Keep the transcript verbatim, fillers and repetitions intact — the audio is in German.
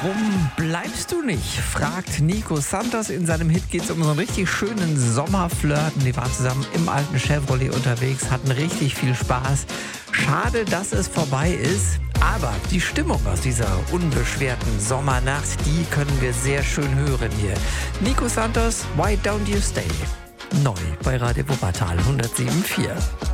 Warum bleibst du nicht? Fragt Nico Santos. In seinem Hit geht es um so einen richtig schönen Sommerflirt. Die waren zusammen im alten Chevrolet unterwegs, hatten richtig viel Spaß. Schade, dass es vorbei ist. Aber die Stimmung aus dieser unbeschwerten Sommernacht, die können wir sehr schön hören hier. Nico Santos, Why Don't You Stay? Neu bei Radio Wuppertal hundertsieben Komma vier.